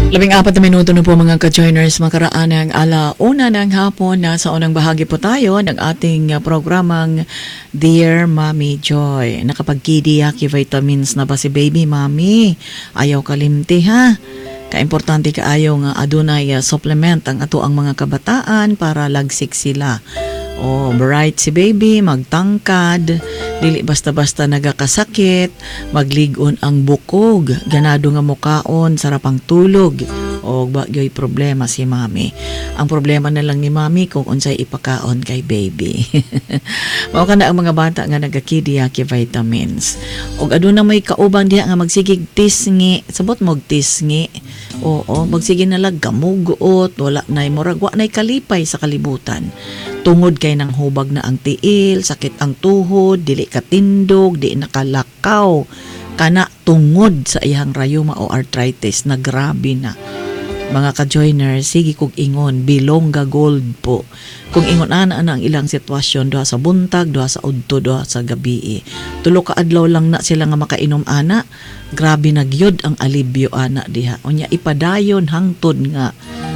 14 na po mga ka-joiners, makaraan ng alauna ng hapon na sa unang bahagi po tayo ng ating programang Dear Mommy Joy. Nakapag-kidiyaki vitamins na ba si baby mommy? Ayaw kalimti ha? Kaimportante kaayo nga adunay supplement ang ato ang mga kabataan para lagsik sila. Oh, bright si baby, magtangkad, dili basta-basta nagakasakit, magligon ang bukog, ganado nga mukaon, sarapang tulog. O bagyo'y problema si mami. Ang problema na lang ni mami kung unsay ipakaon kay baby. Mao ka na ang mga bata nga nagakidiyaki vitamins. O aduna may kaubang diha nga magsigig tisngi, sabot mog tisngi. Oo, magsige na lang gamugot, wala na murag wa nay kalipay sa kalibutan. Tungod kay nang hubag na ang tiil, sakit ang tuhod, dili katindog, di nakalakaw, kana tungod sa iyang rayuma o arthritis na grabe na. Mga ka-joiners, sige kog ingon, Bilongga Gold po. Kung ingon ana ang ilang sitwasyon, duha sa buntag, duha sa udto, duha sa gabi. Tulo ka adlaw lang na sila nga makainom ana, grabe na gyud ang alibyo ana diha. Unya ipadayon hangtod nga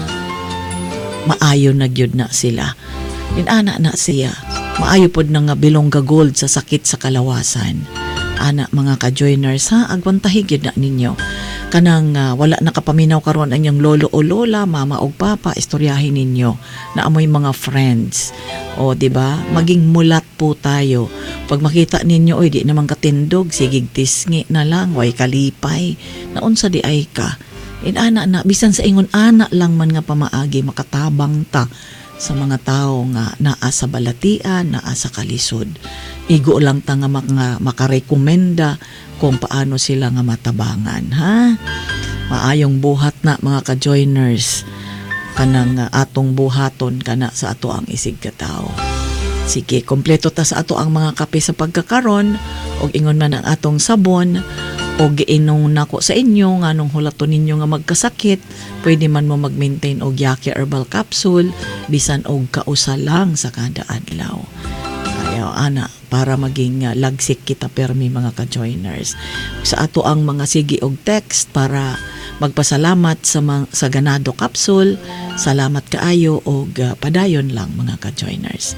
maayo na gyud na sila. Ana na siya. Maayo pod na nga Bilongga Gold sa sakit sa kalawasan. Ana mga ka-joiners ha, agwantahig yun na ninyo. Kanang wala nakapaminaw karon ang inyong lolo o lola, mama o papa, istoryahin ninyo na amoy mga friends. O di ba? Maging mulat po tayo. Pag makita ninyo, oy di naman katindog, sigig tisngi na lang, way kalipay. Naunsa di ay ka. Ana na, bisan sa ingon ana lang man nga pamaagi, makatabang ta sa mga tao nga naa sa balatian, naa sa kalisod. Igo lang ta nga makarekomenda kung paano sila nga matabangan, ha? Maayong buhat na mga ka-joiners, kanang atong buhaton kana sa ato ang isig katao. Sige, kompleto ta sa ato ang mga kape sa pagkakaron, og ingon man ang atong sabon, o giinong nako sa inyo nga nung hulaton ninyo nga magkasakit, pwede man mo mag-maintain og Yaki Herbal Capsule bisan og kausa lang sa kada adlaw. Ayaw ana para maging lagsik kita permi mga ka-joiners. Sa ato ang mga sige og text para magpasalamat sa ganado capsule. Salamat kaayo og padayon lang mga ka-joiners.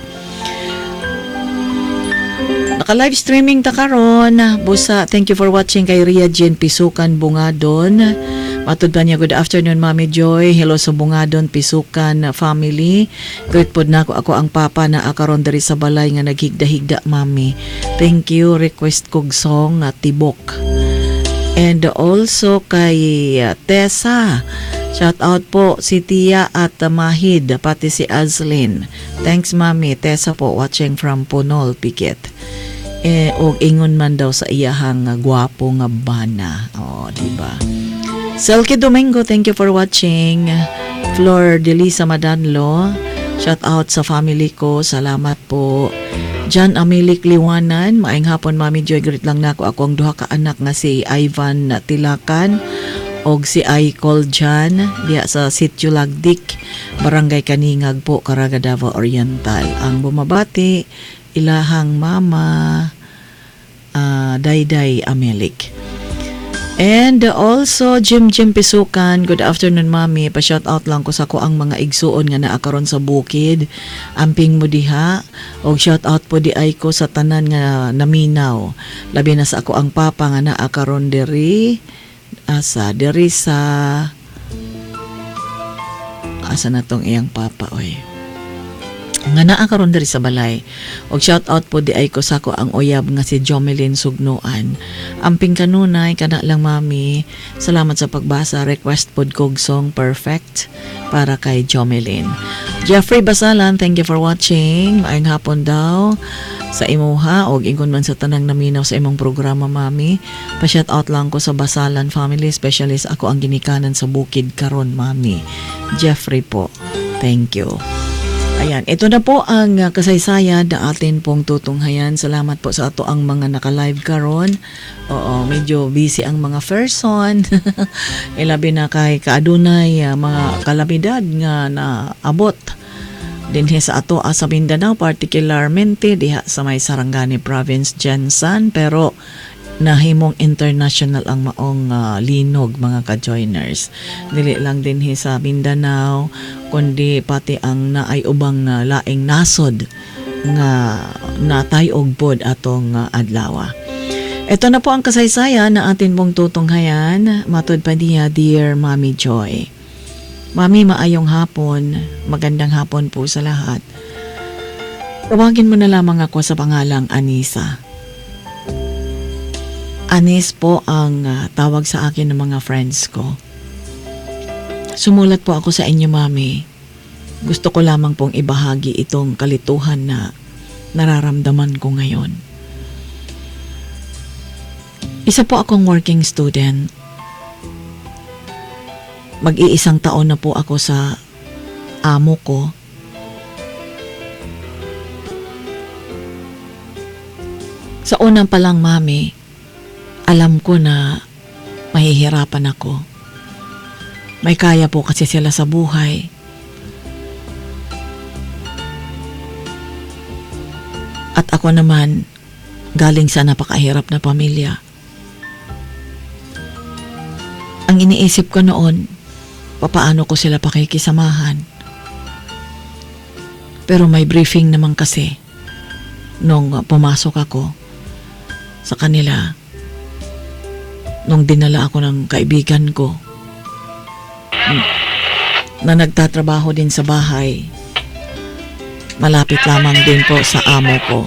Naka-live streaming ta karon. Busa, thank you for watching kay Ria Jean Pisukan Bungadon. Matud ba niya, good afternoon Mami Joy. Hello sa Bungadon Pisukan family. Great pod na ako ang papa na akaron diri sa balay nga naghigda-higda Mami. Thank you. Request kog song Tibok. And also kay Tessa. Shout out po si Tia at Mahid, pati si Azlin. Thanks Mami. Tessa po watching from Punol, Piquet. O ingon man daw sa iyahang gwapo nga bana. O, diba? Selkie Domingo, thank you for watching. Flor Delisa Madanlo, shout out sa family ko. Salamat po. Jan Amelik Liwanan, maayong hapon Mami Joy. Greet lang na ako ang duha ka anak nga si Ivan Tilakan og si Aicol Jan diya sa Sitio Lagdik, Barangay Kaningag po, Caraga, Davao Oriental. Ang bumabati ilahang mama Dayday Amelik. And also Jim Pisukan, good afternoon Mami. Pa-shout out lang ko sa ko ang mga igsuon nga naa karon sa bukid. Amping mo diha. Og shout out po di ay ko sa tanan nga naminaw. Labi na sa ako ang papa nga naa karon diri sa asa na tong iyang papa oy. Nga naa karon diri sa balay. Og shout out po di ay ko sa ko ang uyab nga si Jomelyn Sugnoan. Amping kanunay kana lang Mami. Salamat sa pagbasa. Request pod kog song Perfect para kay Jomelyn. Jeffrey Basalan, thank you for watching. Maayong hapon daw sa imuha og ingon man sa tanang naminaw sa imong programa Mami. Pa-shout out lang ko sa Basalan family, specialist ako ang ginikanan sa bukid karon Mami. Jeffrey po. Thank you. Ayan, ito na po ang kasaysayan na atin pong tutunghayan. Salamat po sa ato ang mga naka-live karon. Oo, medyo busy ang mga person. Ilabi na kay kaadunay mga kalamidad nga na abot dinhi sa ato sa Mindanao, particularmente diha sa may Sarangani Province, Jensan. Pero nahimong international ang maong linog mga ka-joiners. Dili lang din sa Mindanao kundi pati ang naay ubang laing nasod nga natay og pod atong adlaw. Ito na po ang kasaysayan na atin pong tutunghayan. Matud pa niya, Dear Mommy Joy. Mami, maayong hapon. Magandang hapon po sa lahat. Tawagin mo na lamang ako sa pangalang Anisa. Anis po ang tawag sa akin ng mga friends ko. Sumulat po ako sa inyo, Mami. Gusto ko lamang pong ibahagi itong kalituhan na nararamdaman ko ngayon. Isa po akong working student. Mag-iisang taon na po ako sa amo ko. Sa unang pa lang, Mami, alam ko na mahihirapan ako. May kaya po kasi sila sa buhay. At ako naman, galing sa napakahirap na pamilya. Ang iniisip ko noon, papaano ko sila pakikisamahan. Pero may briefing naman kasi nung pumasok ako sa kanila. Nung dinala ako ng kaibigan ko na nagtatrabaho din sa bahay, malapit lamang din po sa amo ko.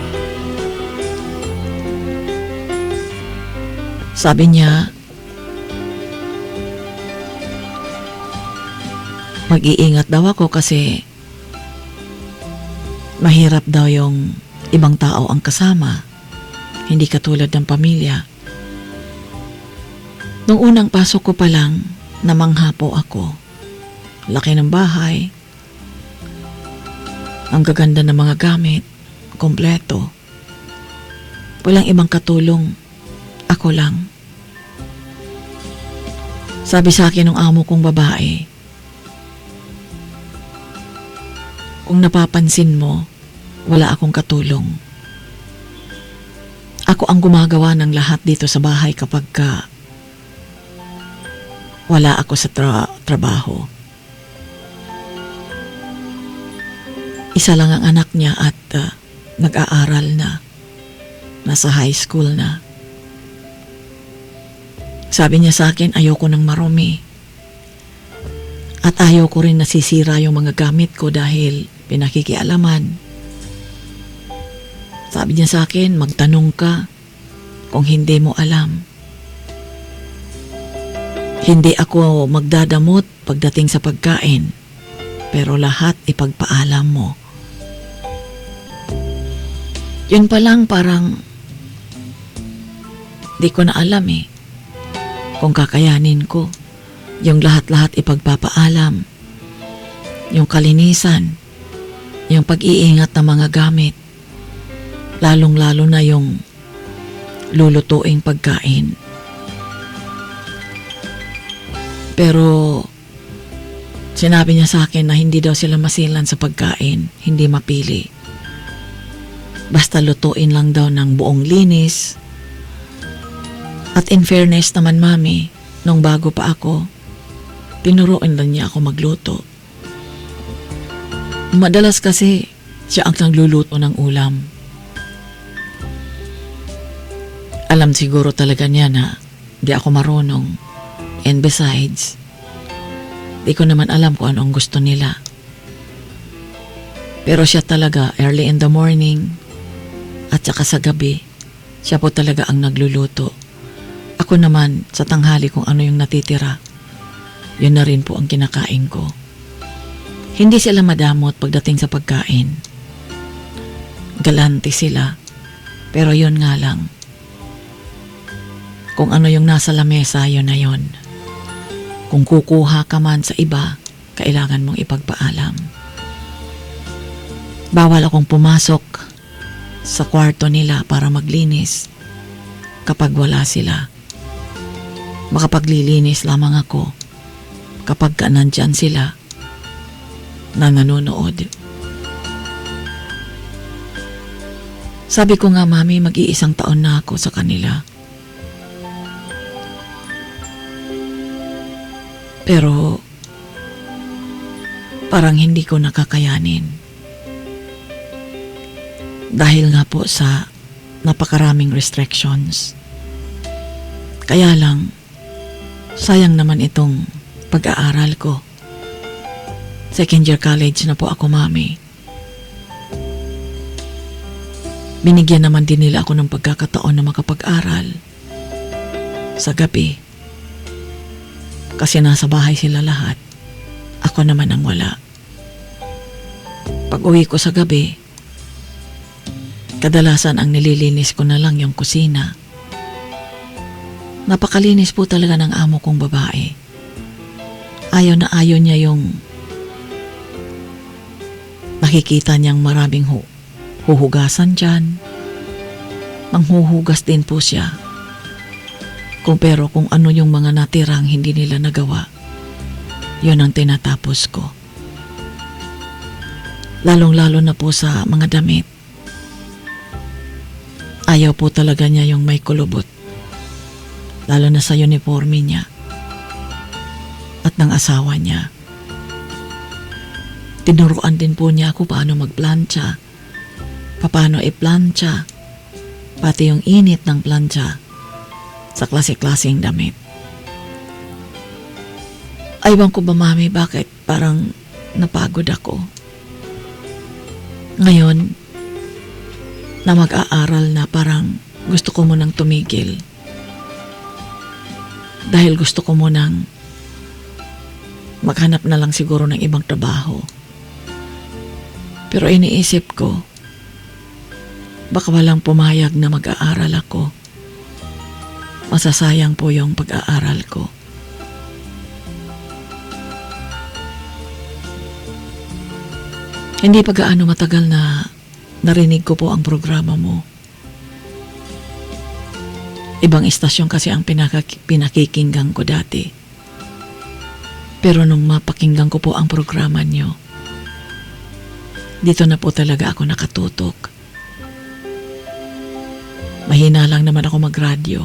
Sabi niya, mag-iingat daw ako kasi mahirap daw yung ibang tao ang kasama, hindi katulad ng pamilya. Nung unang pasok ko pa lang, namangha po ako. Laki ng bahay. Ang gaganda ng mga gamit. Kompleto. Walang ibang katulong. Ako lang. Sabi sa akin ng amo kong babae, kung napapansin mo, wala akong katulong. Ako ang gumagawa ng lahat dito sa bahay kapag wala ako sa trabaho. Isa lang ang anak niya at nag-aaral na. Nasa high school na. Sabi niya sa akin, ayoko nang marumi. At ayoko rin nasisira yung mga gamit ko dahil pinakikialaman. Sabi niya sa akin, magtanong ka kung hindi mo alam. Hindi ako magdadamot pagdating sa pagkain, pero lahat ipagpaalam mo. Yun pa lang parang di ko na alam kung kakayanin ko. Yung lahat-lahat ipagpapaalam. Yung kalinisan, yung pag-iingat ng mga gamit, lalong-lalo na yung lulutuing pagkain. Pero sinabi niya sa akin na hindi daw sila masilan sa pagkain, hindi mapili. Basta lutuin lang daw ng buong linis. At in fairness naman, Mami, nung bago pa ako, tinuruan lang niya ako magluto. Madalas kasi siya ang nagluluto ng ulam. Alam siguro talaga niya na di ako marunong. And besides, di ko naman alam kung ano ang gusto nila. Pero siya talaga, early in the morning at saka sa gabi, siya po talaga ang nagluluto. Ako naman, sa tanghali kung ano yung natitira, yun na rin po ang kinakain ko. Hindi sila madamot pagdating sa pagkain. Galante sila, pero yun nga lang. Kung ano yung nasa lamesa, yun na yun. Kung kukuha ka man sa iba, kailangan mong ipagpaalam. Bawal akong pumasok sa kwarto nila para maglinis kapag wala sila. Makapaglilinis lamang ako kapag nandyan sila na nanonood. Sabi ko nga, Mami, mag-iisang taon na ako sa kanila. Pero parang hindi ko nakakayanin. Dahil nga po sa napakaraming restrictions. Kaya lang, sayang naman itong pag-aaral ko. Second year college na po ako, Mami. Binigyan naman din nila ako ng pagkakataon na makapag-aral sa gabi. Kasi nasa bahay sila lahat. Ako naman ang wala. Pag uwi ko sa gabi, kadalasan ang nililinis ko na lang yung kusina. Napakalinis po talaga ng amo kong babae. Ayaw na ayaw niya yung nakikita niyang maraming huhugasan dyan. Manghuhugas din po siya. Pero kung ano yung mga natirang hindi nila nagawa, yun ang tinatapos ko. Lalong-lalo na po sa mga damit. Ayaw po talaga niya yung may kulubot. Lalo na sa uniforme niya at ng asawa niya. Tinuruan din po niya ako paano magplantsa, paano iplantsa, pati yung init ng plantsa sa klase-klaseng damit. Aywan ko ba, Mami, bakit parang napagod ako? Ngayon, na mag-aaral na, parang gusto ko munang tumigil. Dahil gusto ko munang maghanap na lang siguro ng ibang trabaho. Pero iniisip ko, baka walang pumayag na mag-aaral ako. Masasayang po yung pag-aaral ko. Hindi pa gaano matagal na narinig ko po ang programa mo. Ibang istasyon kasi ang pinakikinggan ko dati. Pero nung mapakinggan ko po ang programa nyo, dito na po talaga ako nakatutok. Mahina lang naman ako magradyo.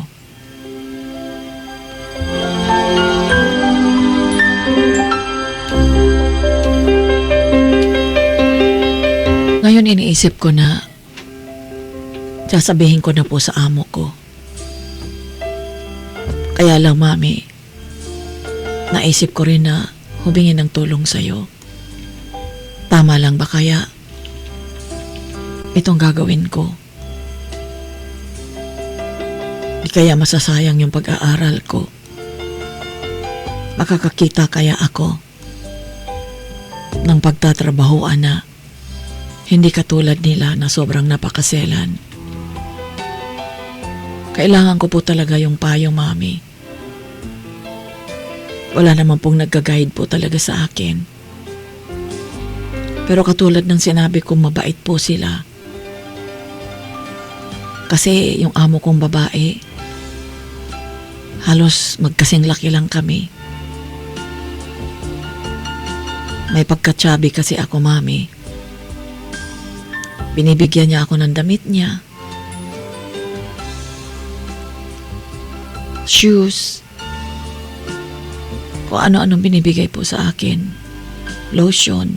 Ngayon iniisip ko na sasabihin ko na po sa amo ko. Kaya lang, Mami, naisip ko rin na humingi ng tulong sa'yo. Tama lang ba kaya itong gagawin ko? Di kaya masasayang yung pag-aaral ko? Makakakita kaya ako ng pagtatrabahoan na hindi katulad nila na sobrang napakaselan? Kailangan ko po talaga yung payo, Mami. Wala naman pong nagka-guide po talaga sa akin. Pero katulad ng sinabi ko, mabait po sila. Kasi yung amo kong babae, halos magkasing laki lang kami. May pagkatsabi kasi ako, Mami. Binibigyan niya ako ng damit niya, shoes, kung ano-anong binibigay po sa akin, lotion.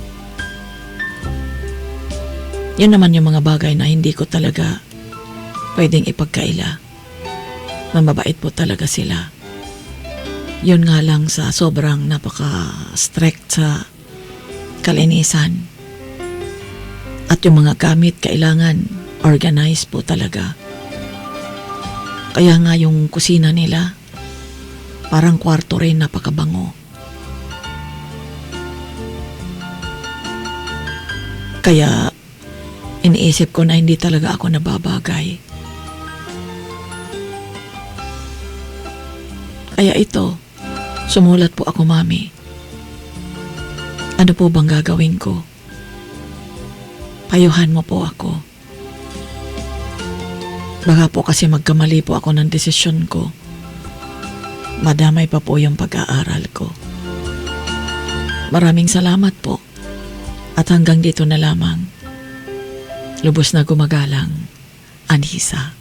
Yan naman yung mga bagay na hindi ko talaga pwedeng ipagkaila. Mababait po talaga sila. Yun nga lang sa sobrang napaka-strict sa kalinisan. At yung mga gamit kailangan organized po talaga. Kaya nga yung kusina nila, parang kwarto rin, napakabango. Kaya iniisip ko na hindi talaga ako nababagay. Kaya ito, sumulat po ako, Mami. Ano po bang gagawin ko? Payuhan mo po ako. Baka po kasi magkamali po ako ng desisyon ko. Madamay pa po yung pag-aaral ko. Maraming salamat po. At hanggang dito na lamang. Lubos na gumagalang, Anhisa.